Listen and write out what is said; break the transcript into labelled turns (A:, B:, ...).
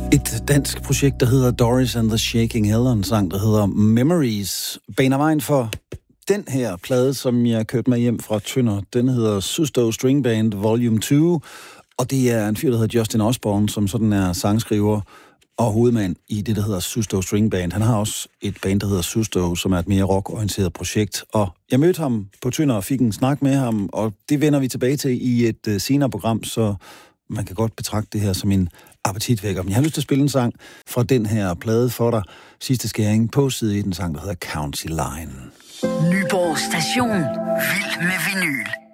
A: Et dansk projekt, der hedder Doris and the Shaking Hill, og en sang, der hedder Memories, baner vejen for den her plade, som jeg kørte med hjem fra Tønder. Den hedder Susto String Band Volume 2, og det er en fyr, der hedder Justin Osborne, som sådan er sangskriver og hovedmand i det, der hedder Susto String Band. Han har også et band, der hedder Susto, som er et mere rockorienteret projekt, og jeg mødte ham på Tønder og fik en snak med ham, og det vender vi tilbage til i et senere program, så man kan godt betragte det her som en appetitvækker. Men jeg har lyst til at spille en sang fra den her plade for dig. Sidste skæring på side i den sang, der hedder County Line.
B: Nyborg Station. Vild med vinyl.